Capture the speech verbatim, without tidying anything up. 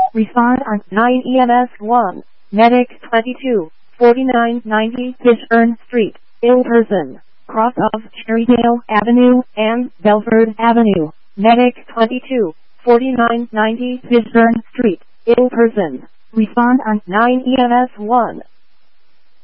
Respond on nine E M S one. Medic twenty-two, forty-nine ninety Fishburne Street, Ilperson, cross of Cherrydale Avenue and Belford Avenue. Medic twenty-two, forty-nine ninety Fishburne Street, Ilperson. Respond on nine E M S one.